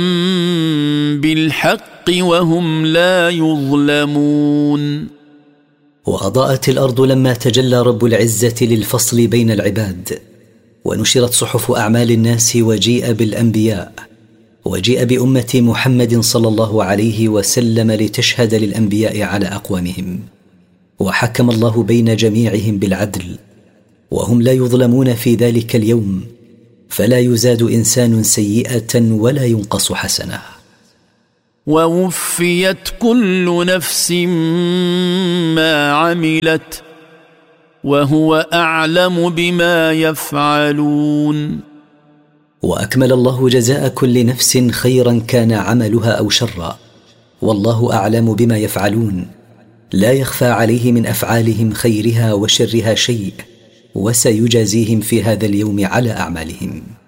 بالحق وهم لا يظلمون. وأضاءت الأرض لما تجلى رب العزة للفصل بين العباد، ونشرت صحف أعمال الناس، وجيء بالأنبياء، وجيء بأمة محمد صلى الله عليه وسلم لتشهد للأنبياء على أقوامهم، وحكم الله بين جميعهم بالعدل، وهم لا يظلمون في ذلك اليوم، فلا يزاد إنسان سيئة ولا ينقص حسنة. ووفيت كل نفس ما عملت وهو أعلم بما يفعلون. وأكمل الله جزاء كل نفس خيرا كان عملها أو شرا، والله أعلم بما يفعلون، لا يخفى عليه من أفعالهم خيرها وشرها شيء، وسيجازيهم في هذا اليوم على أعمالهم.